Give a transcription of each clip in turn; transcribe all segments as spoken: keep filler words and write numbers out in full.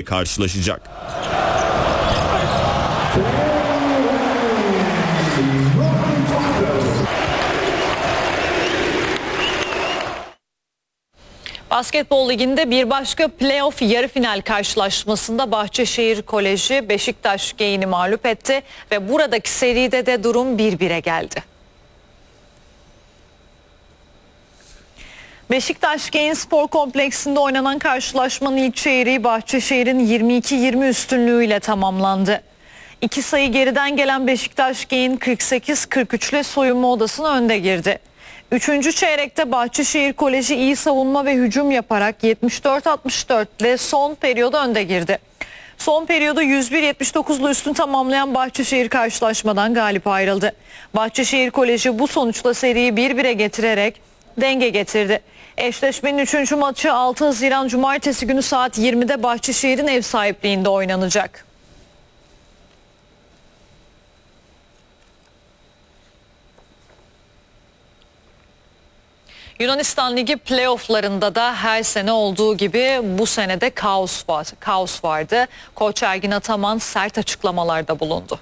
karşılaşacak. Basketbol liginde bir başka playoff yarı final karşılaşmasında Bahçeşehir Koleji Beşiktaş Geyin'i mağlup etti ve buradaki seride de durum bir bire geldi. Beşiktaş Geyin Spor Kompleksinde oynanan karşılaşmanın ilk çeyreği Bahçeşehir'in yirmi iki yirmi üstünlüğüyle tamamlandı. İki sayı geriden gelen Beşiktaş Geyin kırk sekiz kırk üç ile soyunma odasına önde girdi. Üçüncü çeyrekte Bahçeşehir Koleji iyi savunma ve hücum yaparak yetmiş dört altmış dört ile son periyoda önde girdi. Son periyodu yüz bir yetmiş dokuzla üstün tamamlayan Bahçeşehir karşılaşmadan galip ayrıldı. Bahçeşehir Koleji bu sonuçla seriyi bir bire getirerek denge getirdi. Eşleşmenin üçüncü maçı altı Haziran Cumartesi günü saat yirmide Bahçeşehir'in ev sahipliğinde oynanacak. Yunanistan Ligi playofflarında da her sene olduğu gibi bu sene de kaos var, kaos vardı. Koç Ergin Ataman sert açıklamalarda bulundu.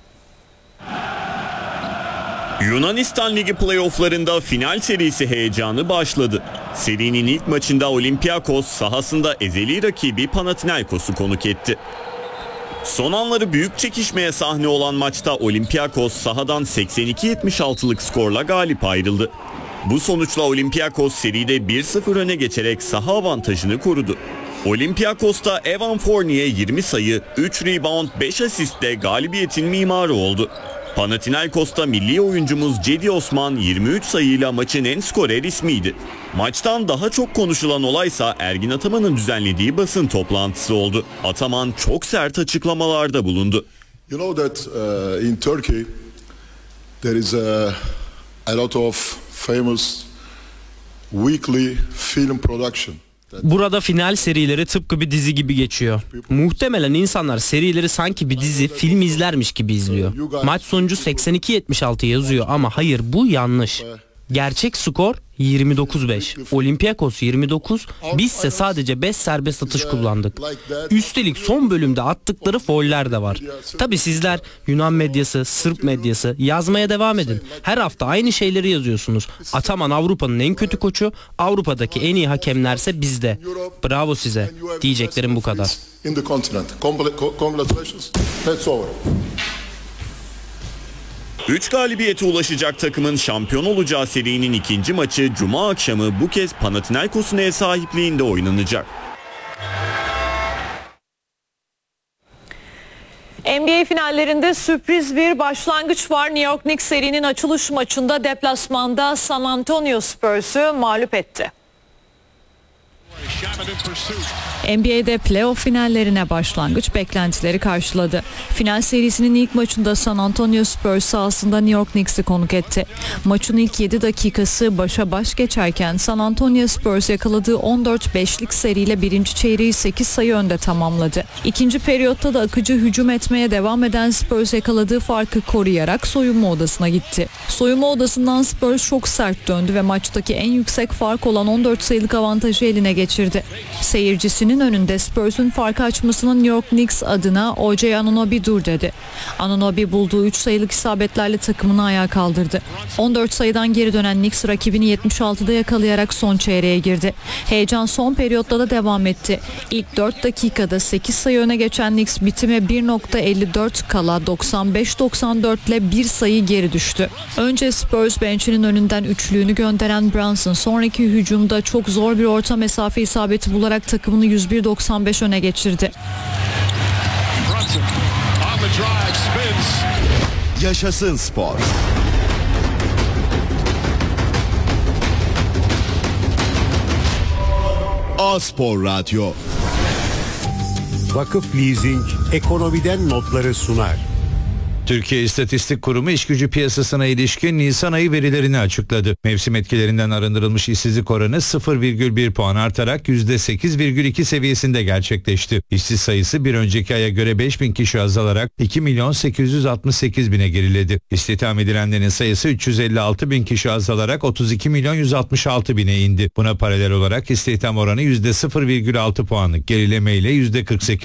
Yunanistan Ligi playofflarında final serisi heyecanı başladı. Serinin ilk maçında Olympiakos sahasında ezeli rakibi Panathinaikos'u konuk etti. Son anları büyük çekişmeye sahne olan maçta Olympiakos sahadan seksen iki yetmiş altılık skorla galip ayrıldı. Bu sonuçla Olympiakos seride bir sıfır öne geçerek saha avantajını korudu. Olympiakos'ta Evan Fournier yirmi sayı, üç rebound, beş asistle galibiyetin mimarı oldu. Panathinaikos'ta milli oyuncumuz Cedi Osman yirmi üç sayıyla maçın en skorer ismiydi. Maçtan daha çok konuşulan olaysa Ergin Ataman'ın düzenlediği basın toplantısı oldu. Ataman çok sert açıklamalarda bulundu. You know that uh, in Turkey there is a, a lot of famous weekly film production. Burada final serileri tıpkı bir dizi gibi geçiyor. Muhtemelen insanlar serileri sanki bir dizi, film izlermiş gibi izliyor. Maç sonucu seksen iki yetmiş altı yazıyor ama hayır, bu yanlış. Gerçek skor yirmi dokuz beş. Olympiakos yirmi dokuz, bizse sadece beş serbest atış kullandık. Üstelik son bölümde attıkları fauller de var. Tabii sizler Yunan medyası, Sırp medyası yazmaya devam edin. Her hafta aynı şeyleri yazıyorsunuz. Ataman Avrupa'nın en kötü koçu, Avrupa'daki en iyi hakemlerse bizde. Bravo size. Diyeceklerim bu kadar. üç galibiyete ulaşacak takımın şampiyon olacağı serinin ikinci maçı Cuma akşamı bu kez Panathinaikos'un ev sahipliğinde oynanacak. N B A finallerinde sürpriz bir başlangıç var. New York Knicks serinin açılış maçında deplasmanda San Antonio Spurs'u mağlup etti. N B A'de playoff finallerine başlangıç beklentileri karşıladı. Final serisinin ilk maçında San Antonio Spurs sahasında New York Knicks'i konuk etti. Maçın ilk yedi dakikası başa baş geçerken San Antonio Spurs yakaladığı on dört beşlik seriyle birinci çeyreği sekiz sayı önde tamamladı. İkinci periyotta da akıcı hücum etmeye devam eden Spurs yakaladığı farkı koruyarak soyunma odasına gitti. Soyunma odasından Spurs çok sert döndü ve maçtaki en yüksek fark olan on dört sayılık avantajı eline geçirdi. Seyircisinin önünde Spurs'un farkı açmasının New York Knicks adına O J Anunoby dur dedi. Anunoby bulduğu üç sayılık isabetlerle takımını ayağa kaldırdı. on dört sayıdan geri dönen Knicks rakibini yetmiş altıda yakalayarak son çeyreğe girdi. Heyecan son periyotta da devam etti. İlk dört dakikada sekiz sayı öne geçen Knicks bitime bir nokta elli dört kala doksan beş doksan dört ile bir sayı geri düştü. Önce Spurs bench'inin önünden üçlüğünü gönderen Brunson sonraki hücumda çok zor bir orta mesafe isabeti bularak takımını yüz bir doksan beş öne geçirdi. Yaşasın spor. A-Spor Radyo. Vakıf Leasing ekonomiden notları sunar. Türkiye İstatistik Kurumu işgücü piyasasına ilişkin Nisan ayı verilerini açıkladı. Mevsim etkilerinden arındırılmış işsizlik oranı sıfır virgül bir puan artarak yüzde sekiz virgül iki seviyesinde gerçekleşti. İşsiz sayısı bir önceki aya göre beş bin kişi azalarak iki milyon sekiz yüz altmış sekiz bine geriledi. İstihdam edilenlerin sayısı üç yüz elli altı bin kişi azalarak otuz iki milyon yüz altmış altı bine indi. Buna paralel olarak istihdam oranı yüzde sıfır virgül altı puanlık gerilemeyle yüzde kırk sekiz